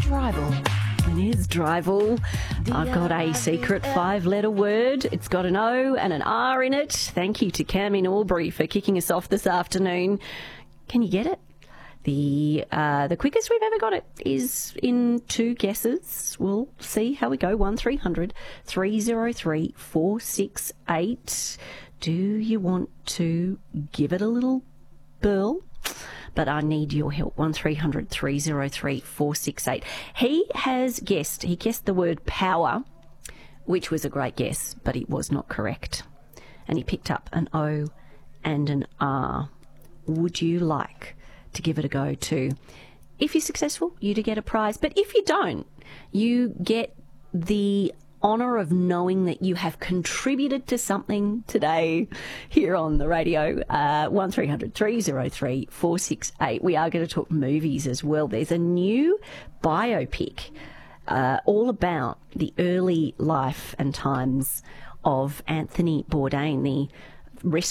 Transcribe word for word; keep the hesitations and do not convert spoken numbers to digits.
Drivel. It is Drivel. I've got a secret five-letter word. It's got an O and an R in it. Thank you to Cam in Albury for kicking us off this afternoon. Can you get it? The uh, the quickest we've ever got it is in two guesses. We'll see how we go. one three hundred three oh three four six eight. Do you want to give it a little burl? But I need your help. one three hundred three oh three four six eight. He has guessed, he guessed the word power, which was a great guess, but it was not correct. And he picked up an O and an R. Would you like to give it a go too? If you're successful, you do get a prize. But if you don't, you get the honour of knowing that you have contributed to something today here on the radio. Uh, one three hundred three oh three four six eight. We are going to talk movies as well. There's a new biopic uh, all about the early life and times of Anthony Bourdain, the